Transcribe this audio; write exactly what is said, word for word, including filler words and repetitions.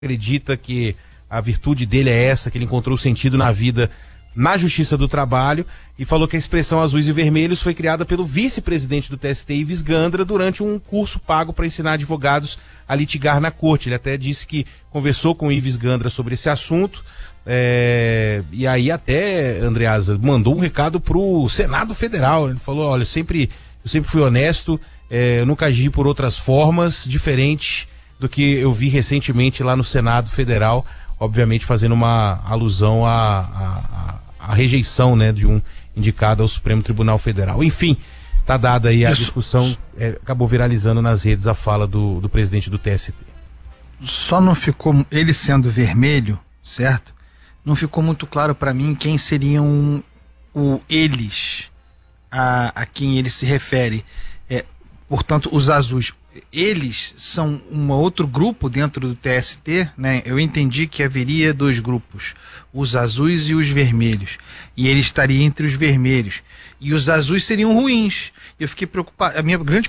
acredita que a virtude dele é essa, que ele encontrou sentido na vida na Justiça do Trabalho, e falou que a expressão azuis e vermelhos foi criada pelo vice-presidente do T S T, Ives Gandra, durante um curso pago para ensinar advogados a litigar na corte. Ele até disse que conversou com o Ives Gandra sobre esse assunto, é, e aí até, Andreasa, mandou um recado pro Senado Federal. Ele falou, olha, eu sempre, eu sempre fui honesto, é, eu nunca agi por outras formas, diferente do que eu vi recentemente lá no Senado Federal, obviamente fazendo uma alusão à, à, à rejeição, né, de um indicado ao Supremo Tribunal Federal. Enfim, tá dada aí a Isso. discussão, é, acabou viralizando nas redes a fala do, do presidente do T S T. Só não ficou, ele sendo vermelho, certo? Não ficou muito claro para mim quem seriam o eles, a, a quem ele se refere. É, portanto, os azuis. Eles são um outro grupo dentro do T S T, né? Eu entendi que haveria dois grupos, os azuis e os vermelhos, e ele estaria entre os vermelhos, e os azuis seriam ruins. Eu fiquei preocupado, a minha grande